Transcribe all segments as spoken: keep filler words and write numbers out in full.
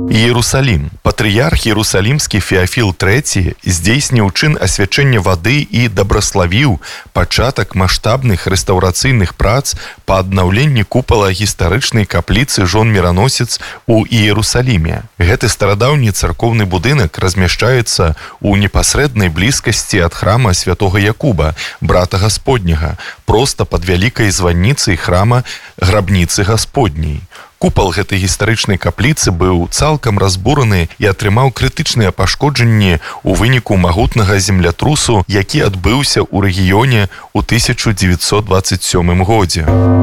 Іерусалім. Патрыярх Іерусалімскі Феафіл трэці здзейсніў чын асвячэння вады і дабраславіў пачатак маштабных рэстаўрацыйных прац па аднаўленні купала гістарычнай капліцы жон-міраносец у Іерусаліме. Гэты старадаўні царкоўны будынак размяшчаецца ў непасрэднай блізкасці ад храма святога Якуба, брата Гасподняга, проста пад вялікай званніцай храма грабніцы Гасподняй. Купал гэтай гістарычнай капліцы быў цалкам разбураны і атрымаў крытычныя пашкоджанні ў выніку магутнага землятрусу, які адбыўся ў рэгіёне ў тысяча дзевяцьсот дваццаць сёмым годзе.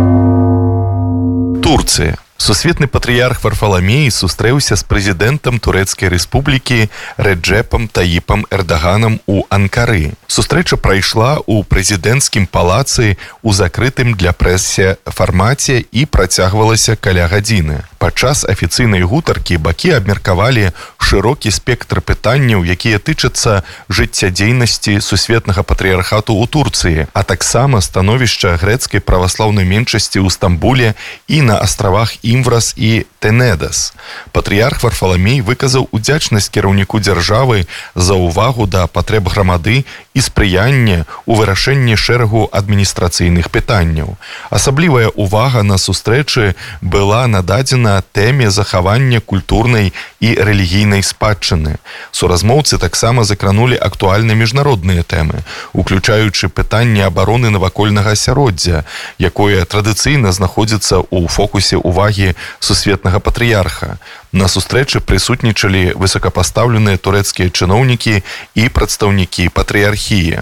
Турцыя. Сусветны патрыярх Варфаламей сустрэўся з прэзідэнтам Турэцкай рэспублікі Рэджэпам Таіпам Эрдаганам у Анкары. Сустрэча прайшла ў прэзідэнцкім палацы ў закрытым для прэсе фармаце і працягвалася каля гадзіны. Падчас афіцыйнай гутаркі бакі абмеркавалі шырокі спектр пытанняў, якія тычацца жыццядзейнасці сусветнага патрыярхату ў Турцыі, а таксама становішча грэцкай праваслаўнай меншасці ў Стамбуле і на астравах Імврас і Тенедас. Патрыярх Варфаламей выказаў удзячнасць кіраўніку дзяржавы за ўвагу да патрэб грамады і спрыянне ў вырашэнні шэрагу адміністрацыйных пытанняў. Асаблівая ўвага на сустрэчы была нададзена тэме захавання культурнай і рэлігійнай спадчыны. Суразмоўцы таксама закранулі актуальныя міжнародныя тэмы, уключаючы пытанне абароны навакольнага асяроддзя, якое традыцыйна знаходзіцца ў фокусе ўвагі сусветнага патрыярха. На сустрэчы прысутнічалі высокапастаўленыя турэцкія чыноўнікі і прадстаўнікі патрыярхіі.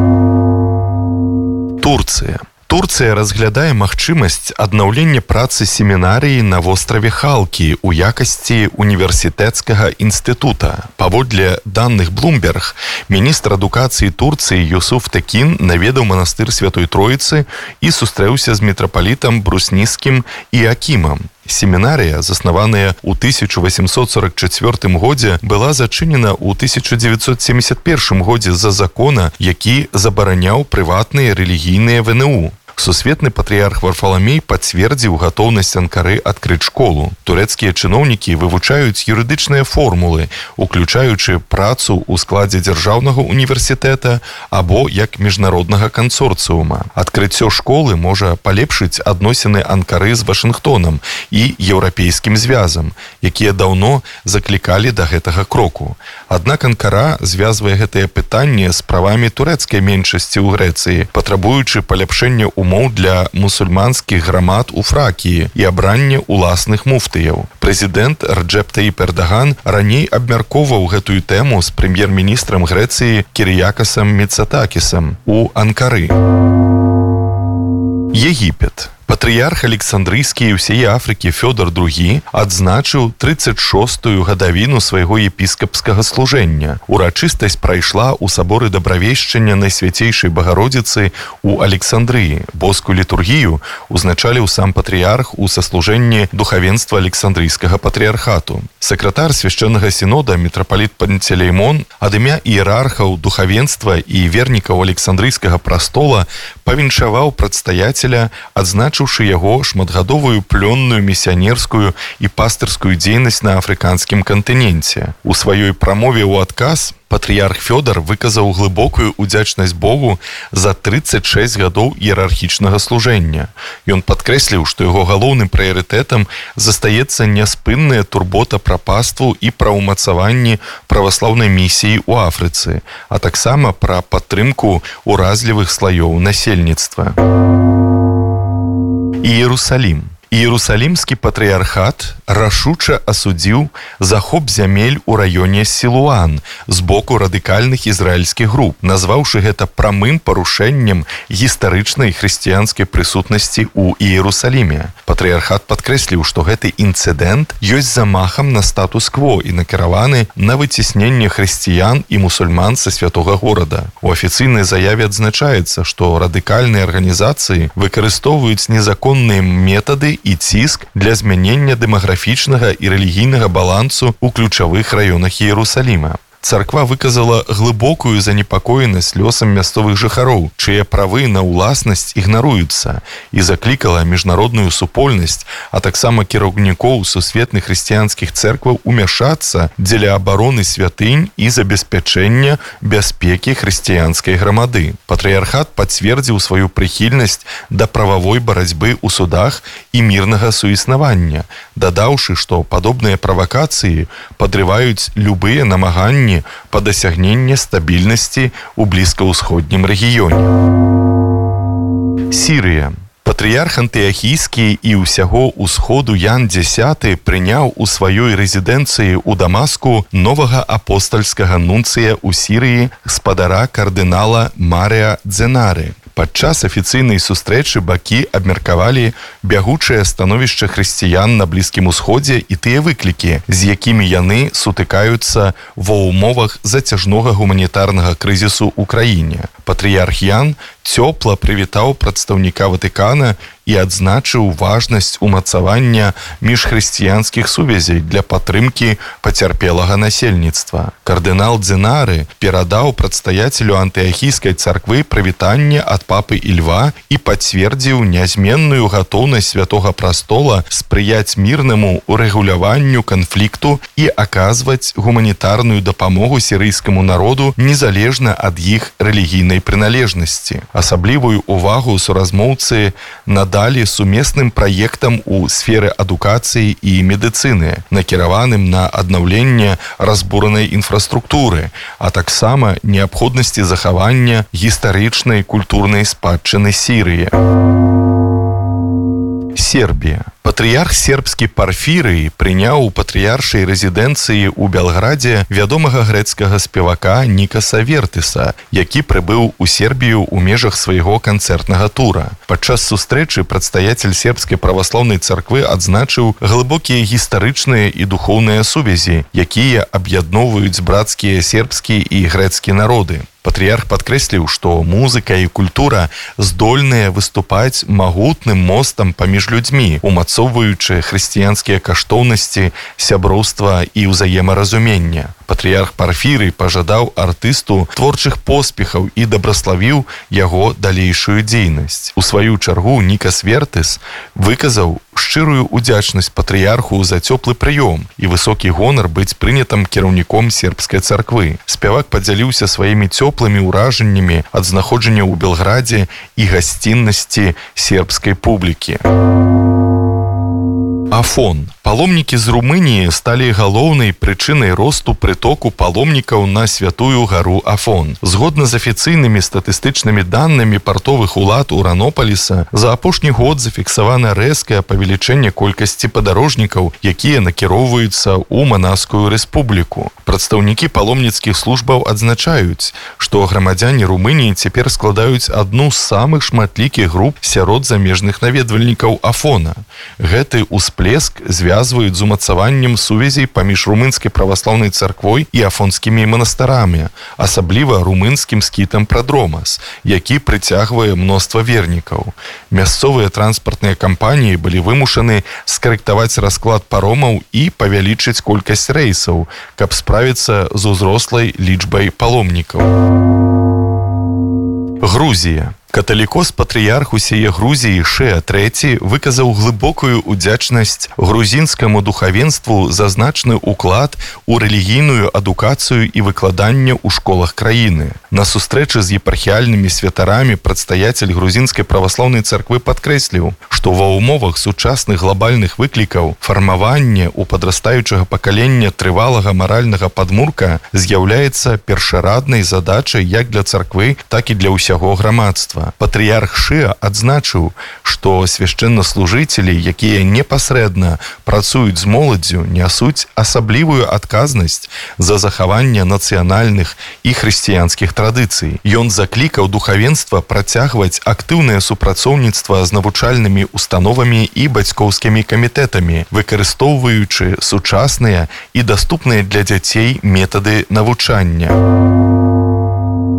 Турцыя. Турцыя разглядае магчымасць аднаўлення працы семінарыі на востраве Халкі ў якасці універсітэцкага інстытута. Паводле даных Bloomberg, міністр адукацыі Турцыі Юсуф Текін наведаў манастыр Святой Троіцы і сустрэўся з мітрапалітам Брусніскім і Акімам. Семінарыя, заснаваная ў тысяча восемьсот сорок чацвёртым годзе, была зачынена ў тысяча дзевяцьсот семьдесят першым годзе з-за закона, які забараняў прыватныя рэлігійныя вэ эн у. Сусветны патрыярх Варфаламей пацвердзіў гатоўнасць Анкары адкрыць школу. Турэцкія чыноўнікі вывучаюць юрыдычныя формулы, уключаючы працу ў складзе дзяржаўнага універсітэта або як міжнароднага кансорцыума. Адкрыццё школы можа палепшыць адносіны Анкары з Вашынгтонам і еўрапейскім звязам, якія даўно заклікалі да гэтага кроку. Аднак Анкара звязвае гэтае пытанне з правамі турэцкай меншасці ў Грэцыі, патрабуючы паляпшэння умоў для мусульманскіх грамад у Фракіі і абрання уласных муфтыяў. Прэзідэнт Рэджэп Таіп Эрдаган раней абмяркоўваў гэтую тэму з прэм'ер-міністрам Грэцыі Кірыякасам Міцатакісам у Анкары. Егіпет. Патрыярх Александрыйскі і ўсей Афрыкі Фёдор другі адзначыў трыццаць шостую гадавіну свайго епіскапскага служэння. Урачыстасць прайшла ў саборы Дабравешчання Найсвяцейшай Багародзіцы ў Александрыі. Боскую літургію узначаліў сам патрыярх у саслужэнні духавенства Александрыйскага патрыярхату. Сакратар свяшчэннага сінода мітрапаліт Пантелеймон ад імя іерархаў духавенства і вернікаў Александрыйскага прастола павіншаваў прадстаяцеля, адзначыўшы яго шматгадовую плённую місіянерскую і пастырскую дзейнасць на афрыканскім кантыненце. У сваёй прамове ў адказ патрыярх Фёдор выказаў глыбокую удзячнасць Богу за трыццаць шэсць гадоў іерархічнага служэння. Ён падкрэсліў, што яго галоўным прыярытэтам застаецца няспынная турбота пра паству і пра ўмацаванне праваслаўнай місіі ў Афрыцы, а таксама пра падтрымку уразлівых слаёў насельніцтва. Іерусалім. Іерусалімскі патрыярхат рашуча асудзіў захоп зямель у раёне Сілуан з боку радыкальных ізраільскіх груп, назваўшы гэта прамым парушэннем гістарычнай хрысціянскай прысутнасці ў Іерусаліме. Патрыярхат падкрэсліў, што гэты інцыдэнт ёсць замахам на статус-кво і накіраваны на выцесненне хрысціян і мусульман са святога горада. У афіцыйнай заяве адзначаецца, што радыкальныя арганізацыі выкарыстоўваюць незаконныя метады і ціск для змянення дэмаграфічнага і рэлігійнага балансу ў ключавых раёнах Іерусаліма. Царква выказала глыбокую занепакоенасць лёсам мясцовых жыхароў, чые правы на ўласнасць ігнаруюцца, і заклікала міжнародную супольнасць, а таксама кіраўнікоў сусветных хрысціянскіх цэркваў умяшацца дзеля абароны святынь і забеспячэння бяспекі хрысціянскай грамады. Патрыярхат пацвердзіў сваю прыхільнасць да прававой барацьбы ў судах і мірнага суіснавання, дадаўшы, што падобныя правакацыі падрываюць любыя намаганні па дасягненні стабільнасці ў блізкаўсходнім рэгіёне. Сірыя. Патрыярх антыахійскі і ўсяго ўсходу Ян дзесяты прыняў у сваёй рэзідэнцыі ў Дамаску новага апостальскага нунцыя ў Сірыі спадара кардынала Марія Дзенары. Падчас афіцыйнай сустрэчы бакі абмеркавалі бягучае становішча хрысціян на Блізкім Усходзе і тыя выклікі, з якімі яны сутыкаюцца ва ўмовах зацяжнога гуманітарнага крызісу ў краіне. Патрыярх Ян цёпла прывітаў прадстаўніка Ватыкана і адзначыў важнасць умацавання міжхрысціянскіх сувязей для падтрымкі пацярпелага насельніцтва. Кардынал Дзенары перадаў прадстаяцелю антыахійскай царквы прывітанне ад папы Ільва і пацвердзіў нязменную гатоўнасць Святога Прастола спрыяць мірнаму урэгуляванню канфлікту і аказваць гуманітарную дапамогу сірыйскаму народу незалежна ад іх рэлігійнай прыналежнасці. Асаблівую увагу суразмоўцы надалі сумесным праектам у сферы адукацыі і медыцыны, накіраваным на аднаўленне разбуранай інфраструктуры, а таксама неабходнасці захавання гістарычнай культурнай спадчыны Сірыі. Сербія. Патрыярх сербскі Парфірый прыняў у патрыяршай рэзідэнцыі ў Белградзе вядомага грэцкага спевака Нікаса Вертыса, які прыбыў у Сербію ў межах свайго канцэртнага тура. Падчас сустрэчы прадстаяцель сербскай праваслаўнай царквы адзначыў глыбокія гістарычныя і духоўныя сувязі, якія аб'ядноўваюць брацкія сербскі і грэцкі народы. Патрыярх падкрэсліў, што музыка і культура здольныя выступаць магутным мостам паміж людзьмі, умацоўваючы хрысціянскія каштоўнасці, сяброўства і ўзаемаразумення. Патрыярх Парфірый пажадаў артысту творчых поспехаў і дабраславіў яго далейшую дзейнасць. У сваю чаргу Нікас Вертыс выказаў шчырую ўдзячнасць патрыярху за цёплы прыём і высокі гонар быць прынятым кіраўніком сербскай царквы. Спявак падзяліўся сваімі цёплымі ўражаннямі ад знаходжання ў Белградзе і гасціннасці сербскай публікі. Афон. Паломнікі з Румыніі сталі галоўнай прычынай росту прытоку паломнікаў на святую гару Афон. Згодна з афіцыйнымі статыстычнымі данымі партовых улад Уранополіса, за апошні год зафіксавана рэзкае павелічэнне колькасці падарожнікаў, якія накіроўваюцца ў Манаскую рэспубліку. Прадстаўнікі паломніцкіх службаў адзначаюць, што грамадзяне Румыніі цяпер складаюць адну з самых шматлікіх груп сярод замежных наведвальнікаў Афона. Гэты ўсплеск звязваюць з умацаваннем сувязей паміж румынскай праваслаўнай царквой і афонскімі манастырамі, асабліва румынскім скітам Прадромас, які прыцягвае мноства вернікаў. Мясцовыя транспартныя кампаніі былі вымушаны скарэктаваць расклад паромаў і павялічыць колькасць рэйсаў, каб справіцца з узрослай лічбай паломнікаў. Грузія. Каталікос патрыярх усяе Грузіі Шеа трэці выказаў глыбокую ўдзячнасць грузінскаму духавенству за значны ўклад у рэлігійную адукацыю і выкладанне ў школах краіны. На сустрэчы з епархіяльнымі святарамі прадстаяцель грузінскай праваслаўнай царквы падкрэсліў, што ва ўмовах сучасных глобальных выклікаў фармаванне ў падрастаючага пакалення трывалага маральнага падмурка з'яўляецца першараднай задачай як для царквы, так і для ўсяго грамадства. Патрыярх Шеа адзначыў, што свяшчэннаслужыцелі, якія непасрэдна працуюць з моладдзю, нясуць асаблівую адказнасць за захаванне нацыянальных і хрысціянскіх традыцый. Ён заклікаў духавенства працягваць актыўнае супрацоўніцтва з навучальнымі установамі і бацькоўскімі камітэтамі, выкарыстоўваючы сучасныя і даступныя для дзяцей метады навучання.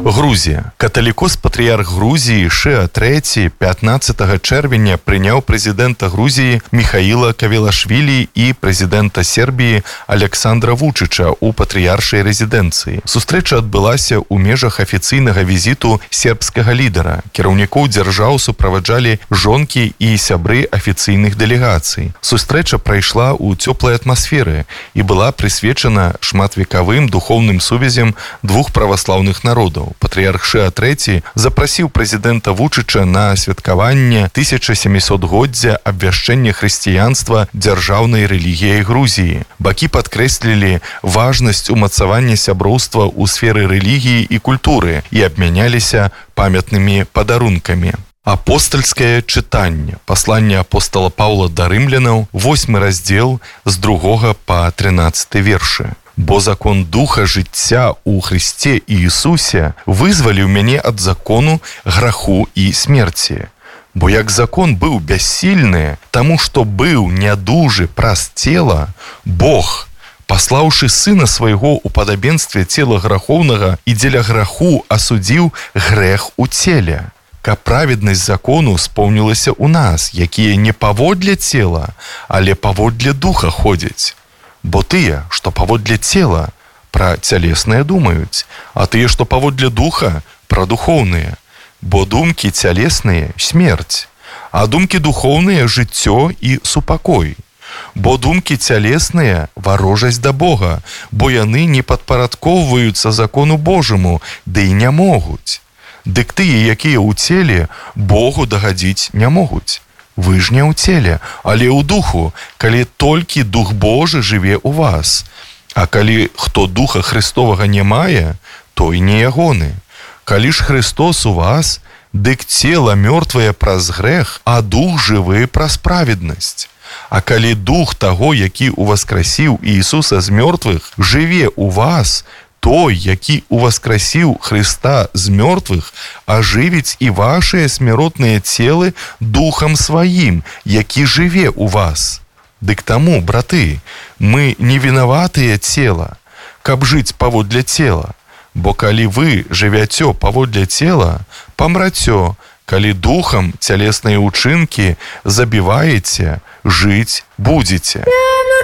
Грузія. Каталікос-патрыярх Грузіі Шеа трэці пятнаццатага чэрвеня прыняў прэзідэнта Грузіі Міхаіла Кавелашвілі і прэзідэнта Сербіі Александра Вучыча ў патрыяршай рэзідэнцыі. Сустрэча адбылася ў межах афіцыйнага візіту сербскага лідара. Кіраўнікоў дзяржаў суправаджалі жонкі і сябры афіцыйных дэлегацый. Сустрэча прайшла ў цёплай атмасферы і была прысвечана шматвекавым духоўным сувязям двух праваслаўных народаў. Патрыярх Шеа трэці запрасіў прэзідэнта Вучыча на святкаванне тысяча сямісотгоддзя абвяшчэння хрысціянства дзяржаўнай рэлігіяй Грузіі. Бакі падкрэслілі важнасць умацавання сяброўства ў сферы рэлігіі і культуры і абмяняліся памятнымі падарункамі. Апостальскае чытанне. Пасланне апостала Паўла да рымлянаў, восьмы раздзел з другога па трынаццаты вершы. Бо закон духа жыцця ў Хрысце Іісусе вызваліў мяне ад закону граху і смерці. Бо як закон быў бяссільны, таму што быў нядужы праз цела, Бог, паслаўшы сына свайго ў падабенстве цела грахоўнага і дзеля граху асудзіў грэх у целе. Каб праведнасць закону споўнілася ў нас, якія не паводле цела, але паводле духа ходзяць. Бо тыя, што паводле цела, пра цялесныя думаюць, а тыя, што паводле духа, пра духоўныя. Бо думкі цялесныя – смерць, а думкі духоўныя – жыццё і супакой. Бо думкі цялесныя – варожасць да Бога, бо яны не падпарадкоўваюцца закону Божаму, ды і не могуць. Дык тыя, якія ў целе, Богу дагадзіць не могуць. Вы ж не ў целе, але ў духу, калі толькі дух Божы жыве ў вас. А калі хто духа Христовага не мае, той не ягоны. Калі ж Христос у вас, дык цела мёртвае праз грэх, а дух жывы праз праведнасць. А калі дух таго, які уваскрасіў Іісуса з мёртвых, жыве ў вас, той, які уваскрасіў Христа з мёртвых, ажывіць і вашыя смяротныя целы духам сваім, які жыве ў вас. Дык таму, браты, мы не вінаватыя цела, каб жыць паводле цела. Бо калі вы жывяцё паводле цела, памрацё, калі духам цялесныя ўчынкі забіваеце, жыць будзеце.